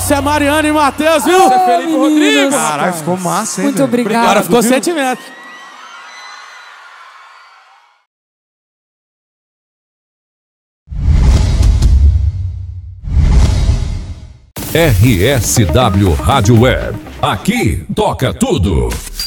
Essa é Mariana e Matheus, viu? Esse é Felipe Rodrigues. Caralho, ficou massa, hein? Muito obrigado. Cara, ficou sentimento. RSW Rádio Web. Aqui toca tudo.